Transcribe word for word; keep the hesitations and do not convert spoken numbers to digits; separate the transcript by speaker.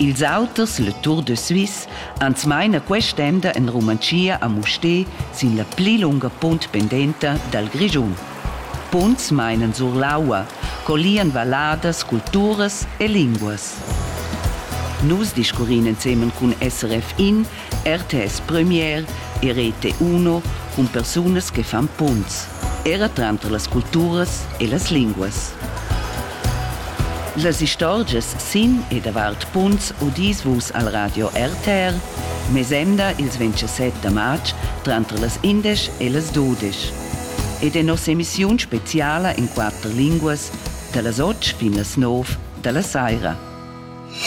Speaker 1: Ils auters, le Tour de Suisse, han smaina quest'enda en Romancia a Mustér sin la pli lunga punt pendenta dal Grischun. Punts meinen sur l'aua, collian valadas, culturas e linguas. Nus discurin insieme con S R F in, R T S Premier e Rete Uno con personas che fan punts, era tra las culturas e las linguas. Las istorgias sin e davart punts udis vus al radio R T R, mesemda ils ventisette maig tra las indes e las dudes. Ed è nos emissiun speciala in quattro linguas, da las otg fin las nov da la saira.